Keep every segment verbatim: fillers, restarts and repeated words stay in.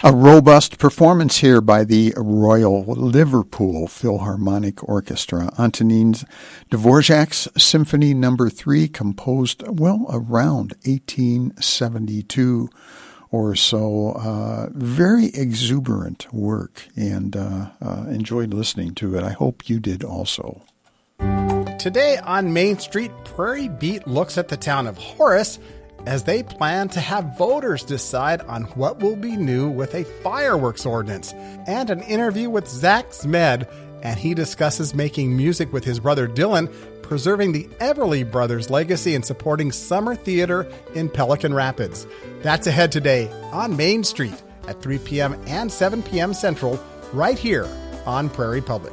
A robust performance here by the Royal Liverpool Philharmonic Orchestra. Antonin Dvorak's Symphony Number Three, composed, well, around eighteen seventy-two or so. Uh, very exuberant work, and uh, uh, enjoyed listening to it. I hope you did also. Today on Main Street, Prairie Beat looks at the town of Horace as they plan to have voters decide on what will be new with a fireworks ordinance, and an interview with Zach Zmed, and he discusses making music with his brother Dylan, preserving the Everly Brothers legacy and supporting summer theater in Pelican Rapids. That's ahead today on Main Street at three p.m. and seven p.m. Central, right here on Prairie Public.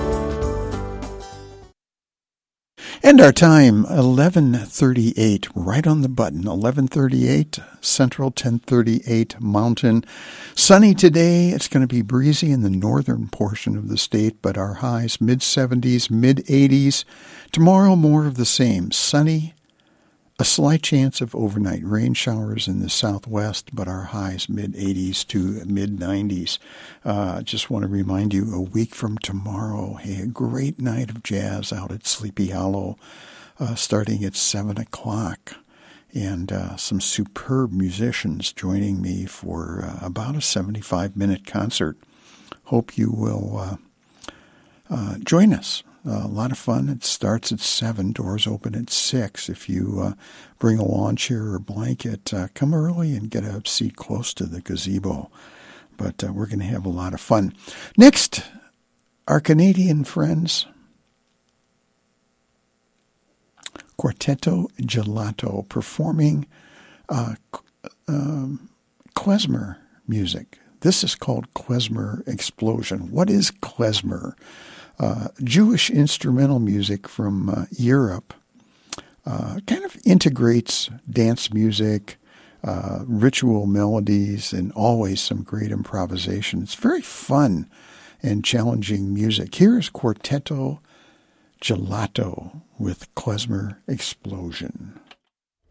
And our time, eleven thirty-eight, right on the button, eleven thirty-eight Central, ten thirty-eight Mountain. Sunny today. It's going to be breezy in the northern portion of the state, but our highs mid-seventies, mid-eighties. Tomorrow, more of the same. Sunny, a slight chance of overnight rain showers in the southwest, but our highs mid-eighties to mid-nineties. Uh, just want to remind you, a week from tomorrow, hey, a great night of jazz out at Sleepy Hollow, uh, starting at seven o'clock. And uh, some superb musicians joining me for uh, about a seventy-five minute concert. Hope you will uh, uh, join us. Uh, a lot of fun. It starts at seven. Doors open at six. If you uh, bring a lawn chair or blanket, uh, come early and get a seat close to the gazebo. But uh, we're going to have a lot of fun. Next, our Canadian friends, Quartetto Gelato, performing uh, um, klezmer music. This is called Klezmer Explosion. What is klezmer? Uh, Jewish instrumental music from uh, Europe, uh, kind of integrates dance music, uh, ritual melodies, and always some great improvisation. It's very fun and challenging music. Here is Quartetto Gelato with Klezmer Explosion.